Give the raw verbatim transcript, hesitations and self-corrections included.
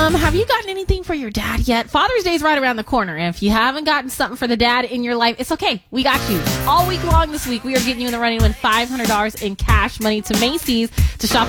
Um, have you gotten anything for your dad yet? Father's Day is right around the corner. And if you haven't gotten something for the dad in your life, it's okay. We got you. All week long this week, we are getting you in the running to win five hundred dollars in cash money to Macy's to shop